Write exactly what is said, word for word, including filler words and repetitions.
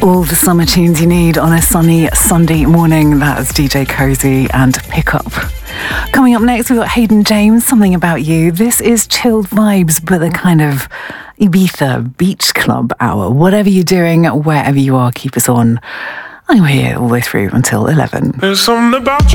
All the summer tunes you need on a sunny Sunday morning. That's D J Cozy and Pick Up. Coming up next, we've got Hayden James, Something About You. This is chilled vibes, but the kind of Ibiza beach club hour. Whatever you're doing, wherever you are, keep us on. I'm here all the way through until eleven. There's something about you.